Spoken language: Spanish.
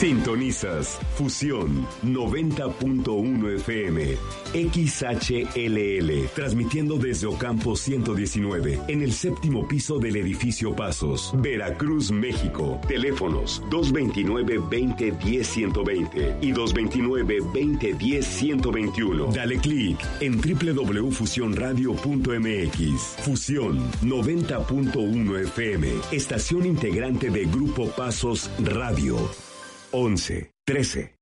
Sintonizas Fusión 90.1 FM, XHLL, transmitiendo desde Ocampo 119, en el séptimo piso del edificio Pasos, Veracruz, México. Teléfonos 229-2010-120 y 229-2010-121. Dale clic en www.fusionradio.mx. Fusión 90.1 FM, estación integrante de Grupo Pasos Radio. 11 13.